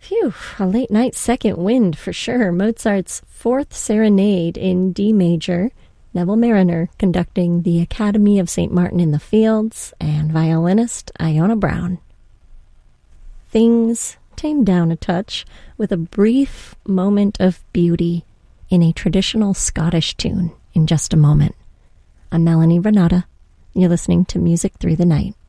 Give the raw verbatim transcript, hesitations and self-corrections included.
Phew, a late night second wind for sure. Mozart's Fourth Serenade in D major, Neville Marriner conducting the Academy of Saint Martin in the Fields, and violinist Iona Brown. Things tamed down a touch with a brief moment of beauty in a traditional Scottish tune in just a moment. I'm Melanie Renata. You're listening to Music Through the Night.